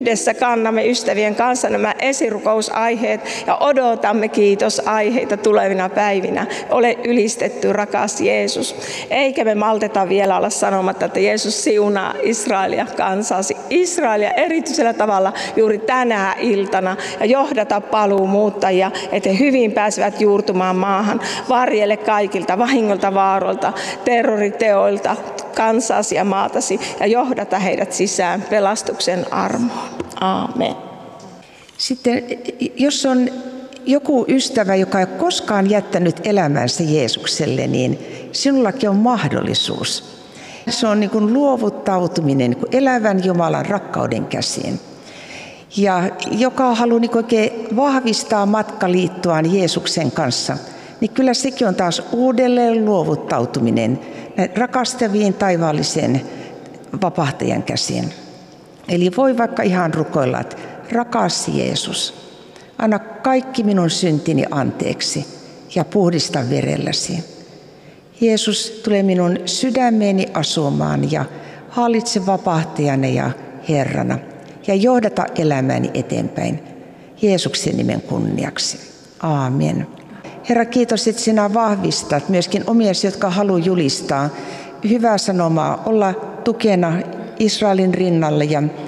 Yhdessä kannamme ystävien kanssa nämä esirukousaiheet ja odotamme kiitosaiheita tulevina päivinä. Ole ylistetty, rakas Jeesus. Eikä me malteta vielä olla sanomatta, että Jeesus siunaa Israelia kansasi. Israelia erityisellä tavalla juuri tänä iltana ja johdata paluumuuttajia, että he hyvin pääsevät juurtumaan maahan. Varjele kaikilta vahingolta, vaaroilta, terroriteoilta, kansasi ja maatasi ja johdata heidät sisään pelastuksen armoon. Aamen. Sitten jos on joku ystävä, joka ei ole koskaan jättänyt elämänsä Jeesukselle, niin sinullakin on mahdollisuus. Se on niin kuin luovuttautuminen niin kuin elävän Jumalan rakkauden käsiin. Ja joka haluaa niin oikein vahvistaa matkaliittoaan Jeesuksen kanssa, niin kyllä sekin on taas uudelleen luovuttautuminen rakastaviin taivaallisen vapahtajan käsiin. Eli voi vaikka ihan rukoilla, että rakas Jeesus, anna kaikki minun syntini anteeksi ja puhdista verelläsi. Jeesus, tule minun sydämeeni asumaan ja hallitse vapahtajana ja Herrana ja johdata elämääni eteenpäin Jeesuksen nimen kunniaksi. Aamen. Herra, kiitos, että sinä vahvistat myöskin omiasi, jotka haluaa julistaa hyvää sanomaa, olla tukena Israelin rinnalla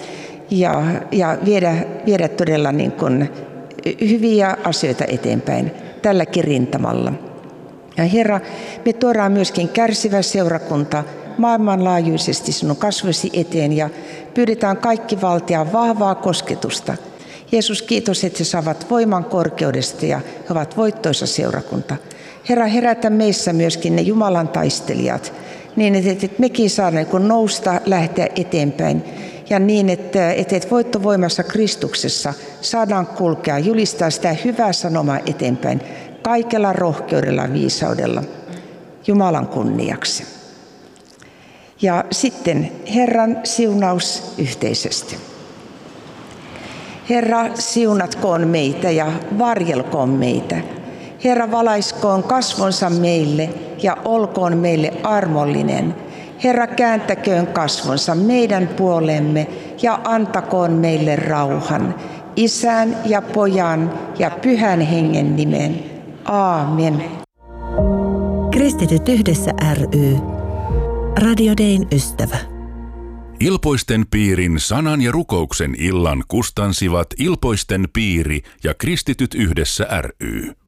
ja viedä todella niin kuin hyviä asioita eteenpäin tälläkin rintamalla. Ja Herra, me tuodaan myöskin kärsivä seurakunta maailmanlaajuisesti sinun kasvosi eteen ja pyydetään kaikki valtia vahvaa kosketusta. Jeesus, kiitos, että he saavat voiman korkeudesta ja he ovat voittoisa seurakunta. Herra, herätä meissä myöskin ne Jumalan taistelijat, niin että mekin saadaan nousta, lähteä eteenpäin ja niin, että voittovoimassa Kristuksessa saadaan kulkea, julistaa sitä hyvää sanomaa eteenpäin kaikella rohkeudella ja viisaudella Jumalan kunniaksi. Ja sitten Herran siunaus yhteisesti. Herra, siunatkoon meitä ja varjelkoon meitä. Herra, valaiskoon kasvonsa meille ja olkoon meille armollinen. Herra, kääntäköön kasvonsa meidän puolemme ja antakoon meille rauhan. Isän ja Pojan ja Pyhän Hengen nimen. Aamen. Kristityt yhdessä ry. Radio Dayn ystävä. Ilpoisten piirin sanan ja rukouksen illan kustansivat Ilpoisten piiri ja Kristityt yhdessä ry.